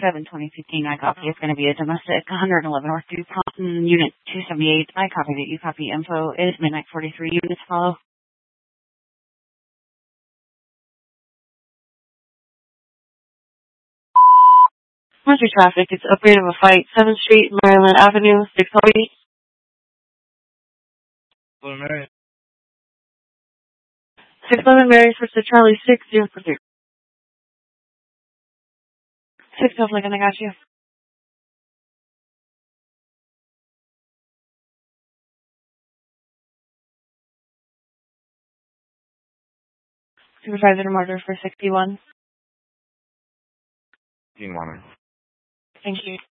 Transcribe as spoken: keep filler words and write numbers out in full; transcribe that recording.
seven twenty fifteen, I copy. It's going to be a domestic one eleven North Due Prompton, Unit two seventy-eight. I copy that you copy. Info is midnight forty-three. Units follow. Where's your traffic? It's upgrade of a fight. seventh Street, Maryland Avenue, six forty. Mary. six eleven Mary for Charlie six zero four three. six Delta Lincoln, I got you. Supervisor Martyr for sixty-one. Team Warner. Thank you.